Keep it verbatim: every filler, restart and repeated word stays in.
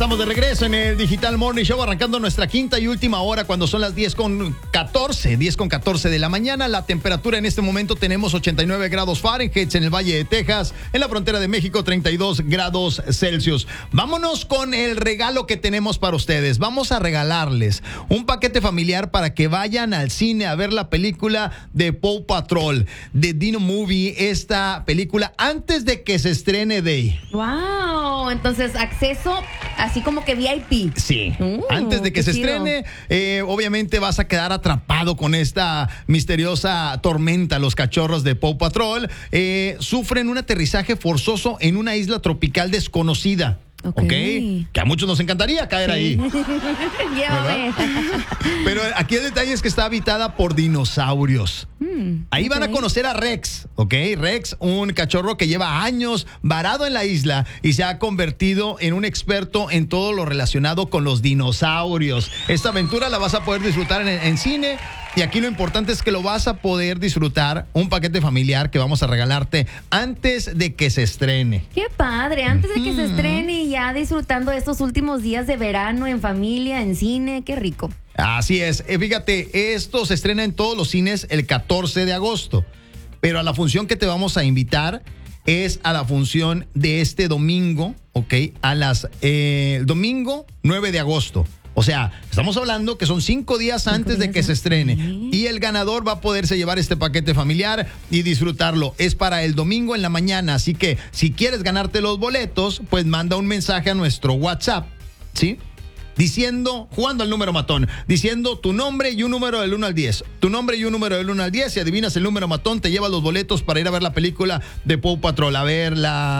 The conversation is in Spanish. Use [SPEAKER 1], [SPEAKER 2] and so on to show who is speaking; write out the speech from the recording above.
[SPEAKER 1] estamos de regreso en el Digital Morning Show, arrancando nuestra quinta y última hora cuando son las diez con catorce de la mañana. La temperatura en este momento tenemos ochenta y nueve grados Fahrenheit en el Valle de Texas, en la frontera de México treinta y dos grados Celsius. Vámonos con el regalo que tenemos para ustedes. Vamos a regalarles un paquete familiar para que vayan al cine a ver la película de Paw Patrol, de Dino Movie, esta película antes de que se estrene Day.
[SPEAKER 2] Wow, entonces acceso así como que V I P.
[SPEAKER 1] Sí,
[SPEAKER 2] uh,
[SPEAKER 1] antes de que se
[SPEAKER 2] chido.
[SPEAKER 1] estrene, eh, obviamente vas a quedar atrapado con esta misteriosa tormenta. Los cachorros de Paw Patrol eh, sufren un aterrizaje forzoso en una isla tropical desconocida.
[SPEAKER 2] Okay.
[SPEAKER 1] ok, que a muchos nos encantaría caer
[SPEAKER 2] Sí.
[SPEAKER 1] ahí.
[SPEAKER 2] Llévame.
[SPEAKER 1] Pero aquí el detalle es que está habitada por dinosaurios.
[SPEAKER 2] Mm,
[SPEAKER 1] Ahí van a
[SPEAKER 2] ok.
[SPEAKER 1] conocer a Rex, ¿ok? Rex, un cachorro que lleva años varado en la isla y se ha convertido en un experto en todo lo relacionado con los dinosaurios. Esta aventura la vas a poder disfrutar en, en cine. Y aquí lo importante es que lo vas a poder disfrutar, un paquete familiar que vamos a regalarte antes de que se estrene.
[SPEAKER 2] Qué padre, antes de que se estrene y ya disfrutando estos últimos días de verano en familia, en cine, qué rico.
[SPEAKER 1] Así es. Eh, fíjate, esto se estrena en todos los cines el catorce de agosto. Pero a la función que te vamos a invitar es a la función de este domingo, ¿ok? A las eh, domingo nueve de agosto. O sea, estamos hablando que son cinco días
[SPEAKER 2] Cinco
[SPEAKER 1] antes de
[SPEAKER 2] días
[SPEAKER 1] que se
[SPEAKER 2] antes.
[SPEAKER 1] estrene.
[SPEAKER 2] Sí.
[SPEAKER 1] Y el ganador va a poderse llevar este paquete familiar y disfrutarlo. Es para el domingo en la mañana. Así que si quieres ganarte los boletos, pues manda un mensaje a nuestro WhatsApp, ¿sí? Diciendo, jugando al número matón, diciendo tu nombre y un número del uno al diez. Tu nombre y un número del uno al diez. Si adivinas el número matón, te lleva los boletos para ir a ver la película de Paw Patrol. A ver, la